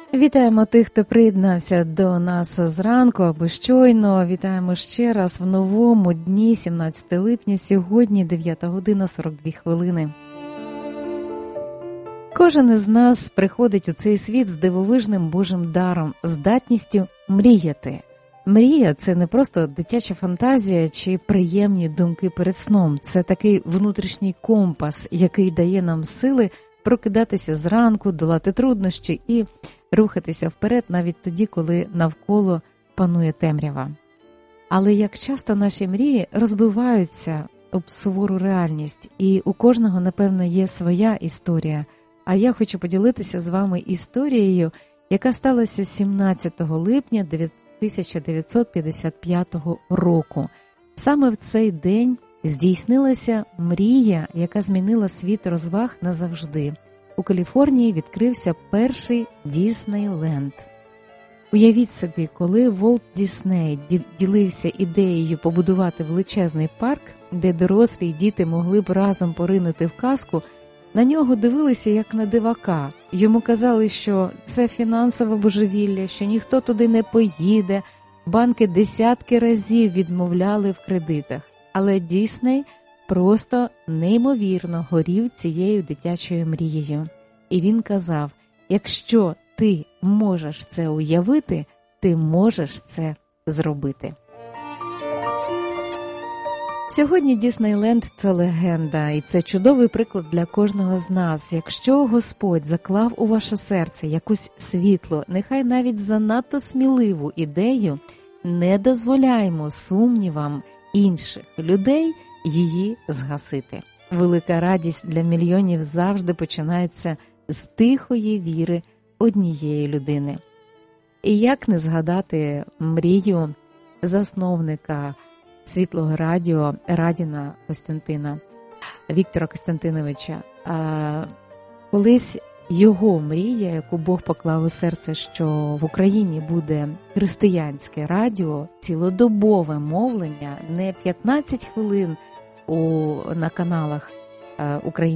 Вітаємо тих, хто приєднався до нас зранку або щойно. Вітаємо ще раз в новому дні, 17 липня, сьогодні 9 година 42 хвилини. Кожен із нас приходить у цей світ з дивовижним Божим даром, здатністю мріяти. Мрія – це не просто дитяча фантазія чи приємні думки перед сном. Це такий внутрішній компас, який дає нам сили прокидатися зранку, долати труднощі і рухатися вперед навіть тоді, коли навколо панує темрява. Але як часто наші мрії розбиваються об сувору реальність, і у кожного, напевно, є своя історія. А я хочу поділитися з вами історією, яка сталася 17 липня 1955 року. Саме в цей день здійснилася мрія, яка змінила світ розваг назавжди. У Каліфорнії відкрився перший Діснейленд. Уявіть собі, коли Волт Дісней ділився ідеєю побудувати величезний парк, де дорослі й діти могли б разом поринути в казку, на нього дивилися як на дивака. Йому казали, що це фінансове божевілля, що ніхто туди не поїде, банки десятки разів відмовляли в кредитах. Але Дісней просто неймовірно горів цією дитячою мрією. І він казав, якщо ти можеш це уявити, ти можеш це зробити. Сьогодні Діснейленд – це легенда, і це чудовий приклад для кожного з нас. Якщо Господь заклав у ваше серце якусь світло, нехай навіть занадто сміливу ідею, не дозволяймо сумнівам інших людей її згасити. Велика радість для мільйонів завжди починається з тихої віри однієї людини. І як не згадати мрію засновника Світлого радіо Радіна Костянтина, Віктора Костянтиновича. Колись його мрія, яку Бог поклав у серце, що в Україні буде християнське радіо, цілодобове мовлення, не 15 хвилин на каналах українських